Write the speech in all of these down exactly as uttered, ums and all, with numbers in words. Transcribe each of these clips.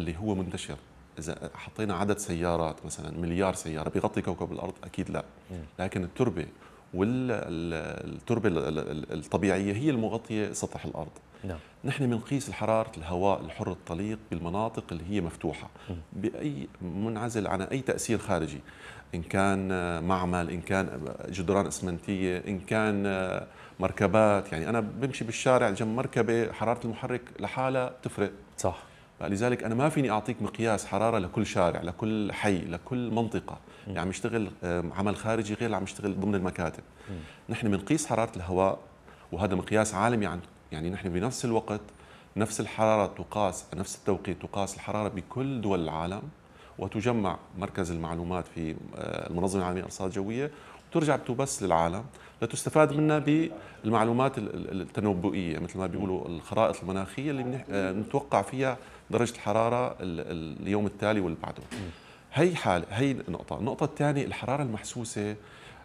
اللي هو منتشر، اذا حطينا عدد سيارات مثلا مليار سياره بيغطي كوكب الارض؟ اكيد لا. لكن التربه والتربه الطبيعيه هي المغطيه سطح الارض. نعم. نحن بنقيس الحراره الهواء الحر الطليق بالمناطق اللي هي مفتوحه، باي منعزل عن اي تاثير خارجي، ان كان معمل، ان كان جدران اسمنتيه، ان كان مركبات. يعني انا بمشي بالشارع جنب مركبه، حراره المحرك لحالها بتفرق. صح. لذلك انا ما فيني اعطيك مقياس حراره لكل شارع، لكل حي، لكل منطقه. يعني عم يشتغل عمل خارجي غير اللي عم يشتغل ضمن المكاتب. م. نحن بنقيس حراره الهواء، وهذا مقياس عالمي. عن يعني نحن بنفس الوقت نفس الحراره تقاس، نفس التوقيت تقاس الحراره بكل دول العالم، وتجمع مركز المعلومات في المنظمه العالميه للارصاد الجويه، وترجع بتبث للعالم لتستفاد منها بالمعلومات التنبؤيه، مثل ما بيقولوا الخرائط المناخيه اللي بنتوقع فيها درجه الحراره اليوم التالي واللي بعده. هي حال هي نقطه. النقطه الثانيه، الحراره المحسوسه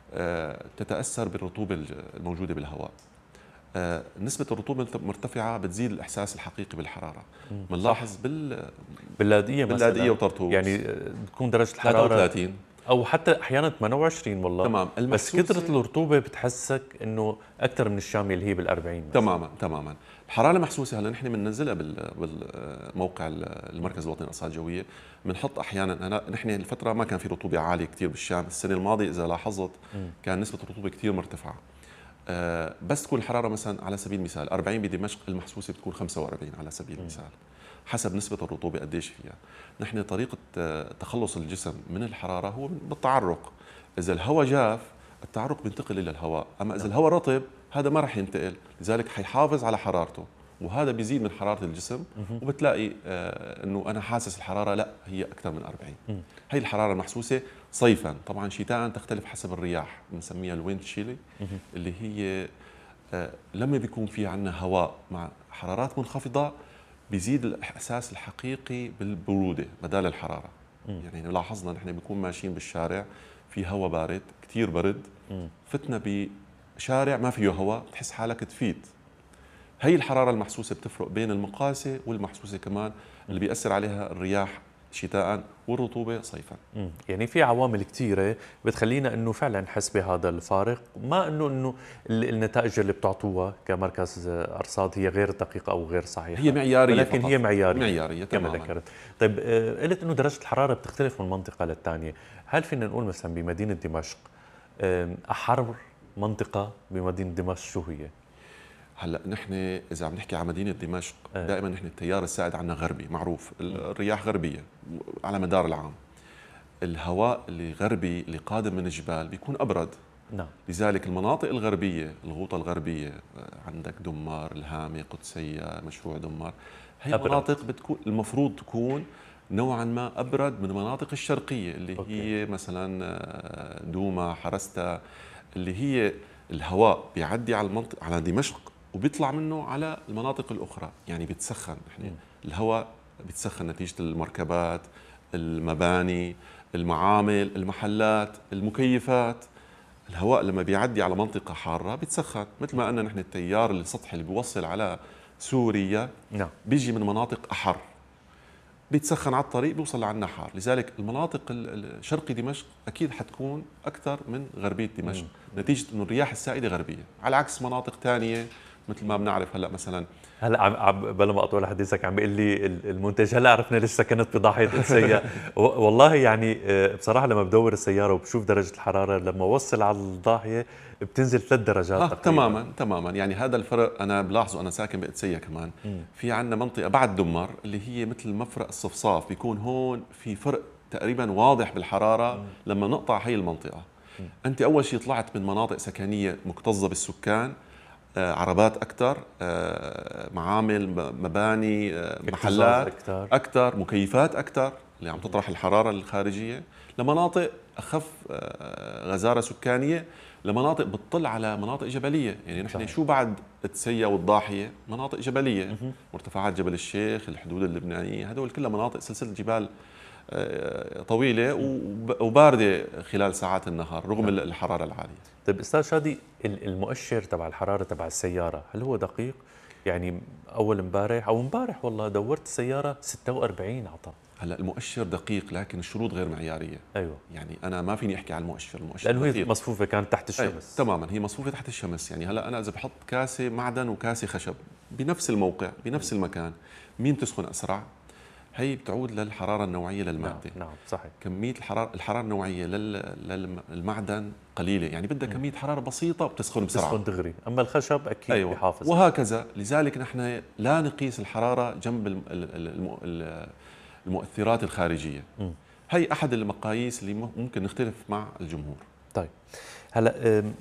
تتاثر بالرطوبه الموجوده بالهواء. نسبة الرطوبة المرتفعة بتزيد الإحساس الحقيقي بالحرارة. بنلاحظ بال باللاذقية مثلا، باللاذقية وطرطوس يعني تكون درجة الحرارة ثلاثة وثلاثين او حتى احيانا ثمانية وعشرين والله. تمام. بس كثرة الرطوبة بتحسك انه اكثر من الشامية اللي هي بالأربعين مثلا. تماما تماما. الحرارة المحسوسة هلا نحن بننزلها بالموقع المركز الوطني للارصاد الجوية. بنحط احيانا، أنا نحن الفترة ما كان في رطوبة عالية كثير بالشام. السنة الماضية إذا لاحظت كان نسبة الرطوبة كثير مرتفعة. أه بس تكون الحرارة مثلا على سبيل المثال أربعين بدمشق، المحسوسة بتكون خمسة وأربعين على سبيل المثال، حسب نسبة الرطوبة قديش فيها. نحن طريقة تخلص الجسم من الحرارة هو بالتعرق. إذا الهواء جاف التعرق بينتقل إلى الهواء، أما إذا الهواء رطب هذا ما راح ينتقل، لذلك حيحافظ على حرارته، وهذا بيزيد من حرارة الجسم. وبتلاقي آه إنه أنا حاسس الحرارة لا هي أكثر من أربعين. هي الحرارة المحسوسة صيفا. طبعا شتاء تختلف حسب الرياح، بنسميها الويند شيلي، اللي هي آه لما بيكون في عندنا هواء مع حرارات منخفضة بيزيد الإحساس الحقيقي بالبرودة بدال الحرارة. يعني لاحظنا نحن بنكون ماشيين بالشارع في هواء بارد كثير برد، فتنا بشارع ما فيه هواء بتحس حالك تفيت. هي الحرارة المحسوسة بتفرق بين المقاسة والمحسوسة كمان، اللي بيأثر عليها الرياح شتاء والرطوبة صيفا. يعني في عوامل كثيرة بتخلينا انه فعلا نحس بهذا الفارق، ما انه انه النتائج اللي بتعطوها كمركز ارصاد هي غير دقيقة او غير صحيحة، هي معيارية، ولكن هي معيارية معيارية كما ذكرت. طيب قلت انه درجة الحرارة بتختلف من منطقة للثانية، هل فينا نقول مثلا بمدينة دمشق أحر منطقة بمدينة دمشق شو هي؟ هلا نحن اذا عم نحكي عن مدينه دمشق دائما نحن التيار السائد عندنا غربي معروف، الرياح غربيه على مدار العام. الهواء اللي غربي اللي قادم من الجبال بيكون ابرد. نعم. لذلك المناطق الغربيه، الغوطه الغربيه، عندك دمار، الهامه، قدسيه، مشروع دمار، هي أبرد. مناطق بتكون المفروض تكون نوعا ما ابرد من المناطق الشرقيه اللي أوكي. هي مثلا دوما، حرستا، اللي هي الهواء بيعدي على المنطقه على دمشق وبيطلع منه على المناطق الأخرى، يعني بيتسخن. يعني الهواء بيتسخن نتيجة المركبات، المباني، المعامل، المحلات، المكيفات. الهواء لما بيعدي على منطقة حارة بيتسخن، مثل ما قلنا نحن التيار السطحي اللي بيوصل على سوريا نعم. بيجي من مناطق أحر، بيتسخن على الطريق بيوصل لعنا حار. لذلك المناطق الشرقي دمشق أكيد حتكون أكثر من غربية دمشق، مم. نتيجة أنه الرياح السائدة غربية، على عكس مناطق ثانية مثل ما بنعرف. هلا مثلا هلا عم بلا ما اطول حديثك عم بيقول لي المونتاج هلا عرفنا ليش سكنت بضاحيه انسيه. والله يعني بصراحه لما بدور السياره وبشوف درجه الحراره لما اوصل على الضاحيه بتنزل ثلاث درجات آه تماما تماما. يعني هذا الفرق انا بلاحظه، انا ساكن بقدسيه كمان. م. في عندنا منطقه بعد دمر اللي هي مثل مفرق الصفصاف، بيكون هون في فرق تقريبا واضح بالحراره. م. لما نقطع هي المنطقه م. انت اول شيء طلعت من مناطق سكنيه مكتظه بالسكان، آه عربات اكثر، آه معامل، مباني، آه محلات اكثر اكثر، مكيفات اكثر اللي عم تطرح الحراره الخارجيه، لمناطق اخف آه غزاره سكانيه، لمناطق بتطل على مناطق جبليه. يعني نحن شو بعد قدسيه والضاحيه مناطق جبليه، مرتفعات جبل الشيخ، الحدود اللبنانيه، هدول كلها مناطق سلسله جبال طويله وبارده خلال ساعات النهار رغم نعم. الحراره العاليه. طيب استاذ شادي، المؤشر تبع الحراره تبع السياره هل هو دقيق؟ يعني اول امبارح او امبارح والله دورت السياره ستة وأربعين عطى. هلا المؤشر دقيق لكن الشروط غير معياريه. ايوه، يعني انا ما فيني احكي على المؤشر، المؤشر لانه هي دقيق. مصفوفه كانت تحت أي الشمس. تماما، هي مصفوفه تحت الشمس. يعني هلا انا اذا بحط كاسه معدن وكاسه خشب بنفس الموقع بنفس المكان، مين بتسخن اسرع؟ هي بتعود للحراره النوعيه للماده. نعم نعم صحيح. كميه الحراره الحراره النوعيه لل- للمعدن قليله، يعني بدها كميه حراره بسيطه بتسخن بسرعه. بتسخن دغري، اما الخشب اكيد أيوة. بيحافظ. وهكذا، لذلك نحن لا نقيس الحراره جنب الم- ال- ال- الم- ال- المؤثرات الخارجيه. م. هي احد المقاييس اللي ممكن نختلف مع الجمهور. طيب هلا أم،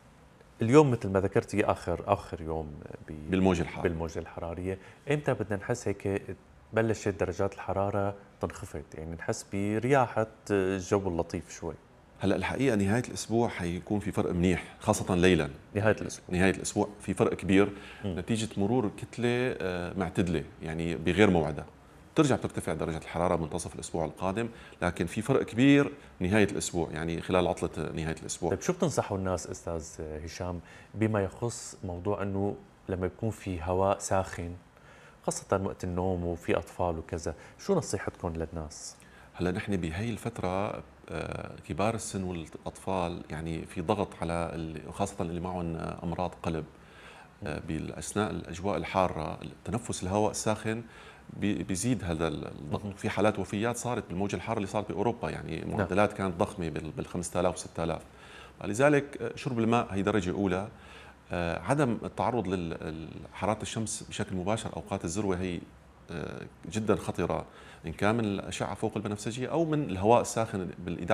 اليوم مثل ما ذكرتي اخر اخر يوم ب- بالموجه الحاره. بالموجه الحراريه، امتى بدنا نحس هيك بلشت درجات الحراره تنخفض، يعني نحس برياحه الجو اللطيف شوي؟ هلا الحقيقه نهايه الاسبوع حيكون في فرق منيح، خاصه ليلا. نهايه الاسبوع نهايه الاسبوع في فرق كبير م. نتيجه مرور كتله آه، معتدله، يعني بغير موعدها. بترجع بترتفع درجه الحراره منتصف الاسبوع القادم، لكن في فرق كبير نهايه الاسبوع، يعني خلال عطله نهايه الاسبوع. طيب شو بتنصحوا الناس استاذ هشام بما يخص موضوع انه لما يكون في هواء ساخن خاصة وقت النوم وفي أطفال وكذا، شو نصيحتكم للناس؟ هلا نحن بهي الفترة آه، كبار السن والأطفال يعني في ضغط على ال- خاصة اللي معهم أمراض قلب آه، بأثناء الأجواء الحارة، تنفس الهواء الساخن بي- بيزيد هذا الضغط. في حالات وفيات صارت بالموجة الحارة اللي صارت بأوروبا، يعني معدلات كانت ضخمة بال خمسة آلاف و ستة آلاف. لذلك آه، شرب الماء هي درجة أولى. آه، عدم التعرض لحرارة الشمس بشكل مباشر أوقات الذروة هي آه، جدا خطرة، إن كان من الأشعة فوق البنفسجية أو من الهواء الساخن بال11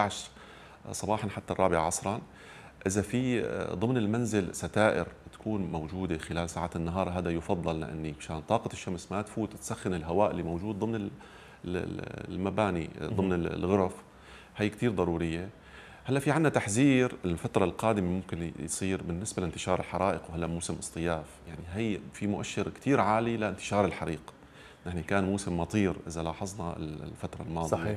صباحا حتى الرابعة عصرا. إذا في آه، ضمن المنزل ستائر تكون موجودة خلال ساعات النهار، هذا يفضل، لأني مشان طاقة الشمس ما تفوت تسخن الهواء اللي موجود ضمن ال- ال- المباني، ضمن الغرف. هي كتير ضرورية. هلا في عندنا تحذير الفترة القادمة ممكن يصير بالنسبة لانتشار الحرائق، وهلا موسم اصطياف، يعني هي في مؤشر كتير عالي لانتشار الحريق. نحن كان موسم مطير إذا لاحظنا الفترة الماضية. صحيح.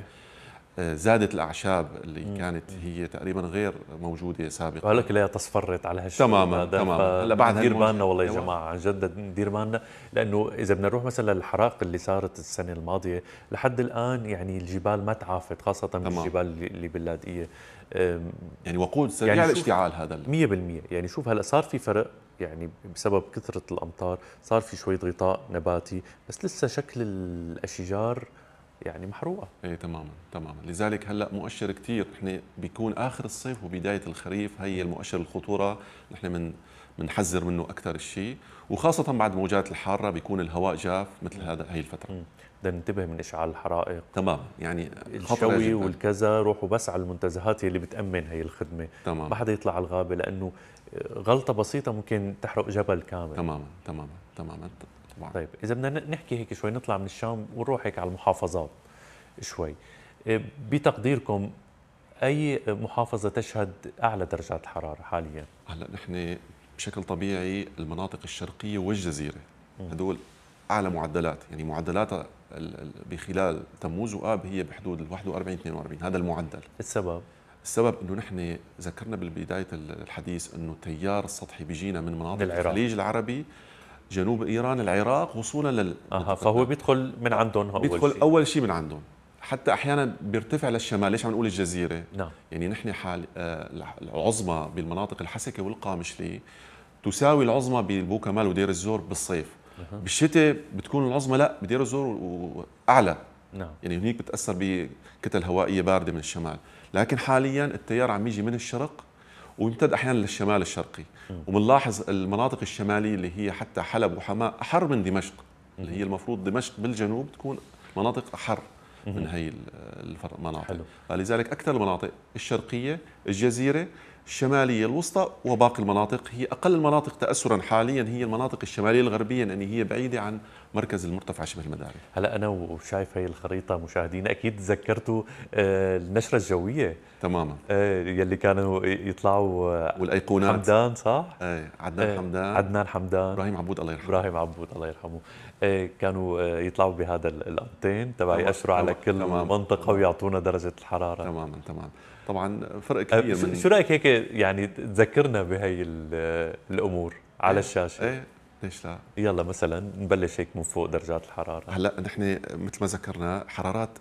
زادت الأعشاب اللي مم. كانت هي تقريبا غير موجودة سابقا، وهلا كلها تصفرت على هالشيء. تماما تماما. هلا بعد ندير بالنا والله يا أيوة. جماعة، عن جد ندير بالنا، لأنه إذا بدنا نروح مثلا للحرائق اللي صارت السنة الماضية لحد الآن يعني الجبال ما تعافت، خاصة بالجبال اللي اللي باللاذقية. يعني وقود سريع يعني الاشتعال هذا مية بالمية. يعني شوف هلا صار في فرق، يعني بسبب كثرة الأمطار صار في شوية غطاء نباتي، بس لسه شكل الأشجار يعني محروقة. ايه تماما تماما. لذلك هلا مؤشر كثير، نحن بيكون اخر الصيف وبدايه الخريف، هي المؤشر الخطوره نحن من بنحذر منه اكثر الشيء، وخاصه بعد موجات الحاره بيكون الهواء جاف مثل هذا هي الفتره. بدنا ننتبه من اشعال الحرائق تمام، يعني الشوي والكذا، روحوا بس على المنتزهات اللي بتامن هي الخدمه. تمام. ما حدا يطلع على الغابه، لانه غلطه بسيطه ممكن تحرق جبل كامل. تماما تماما تماما طبعا. طيب اذا بدنا نحكي هيك شوي، نطلع من الشام ونروح هيك على المحافظات شوي، بتقديركم اي محافظه تشهد اعلى درجات الحراره حاليا؟ هلا نحن بشكل طبيعي المناطق الشرقيه والجزيره هدول اعلى معدلات، يعني معدلاتها بخلال تموز واب هي بحدود ال واحد وأربعين اثنين وأربعين، هذا المعدل. السبب؟ السبب انه نحن ذكرنا بالبدايه الحديث انه التيار السطحي بيجينا من مناطق العراق. الخليج العربي، جنوب ايران، العراق، وصولا لل اها فهو بيدخل من عندهم اول بيدخل شيء. اول شيء من عندهم، حتى احيانا بيرتفع للشمال. ليش عم نقول الجزيره؟ نعم. يعني نحن حال العظمى بالمناطق الحسكه والقامشلي تساوي العظمى ببوكمال ودير الزور بالصيف. أه. بالشتاء بتكون العظمى لا بدير الزور اعلى. نعم. يعني هنيك بتاثر بكتل هوائيه بارده من الشمال، لكن حاليا التيار عم يجي من الشرق ويمتد احيانا للشمال الشرقي. وبنلاحظ المناطق الشماليه اللي هي حتى حلب وحماة احر من دمشق، اللي هي المفروض دمشق بالجنوب تكون مناطق احر من هي المناطق. فلذلك اكثر المناطق الشرقيه، الجزيره، الشماليه الوسطى، وباقي المناطق هي اقل المناطق تاثرا حاليا هي المناطق الشماليه الغربيه، لان هي بعيده عن مركز المرتفع شبه المداري. هلا انا وشايف هي الخريطه مشاهدينا اكيد تذكرتوا آه النشره الجويه تماما آه يلي كانوا يطلعوا آه والايقونات حمدان صح؟ ايه عدنان آه حمدان عدنان حمدان ابراهيم عبود الله يرحمه ابراهيم عبود الله يرحمه آه كانوا آه يطلعوا بهذا الانتين تبع يأشروا على كل تمام. منطقه تمام. ويعطونا درجه الحراره. تماما تمام. طبعا فرق كبير. من شو رايك هيك يعني تذكرنا بهي الامور على ايه الشاشه؟ ايه ليش لا؟ يلا مثلا نبلش هيك من فوق درجات الحراره. هلا نحن مثل ما ذكرنا حرارات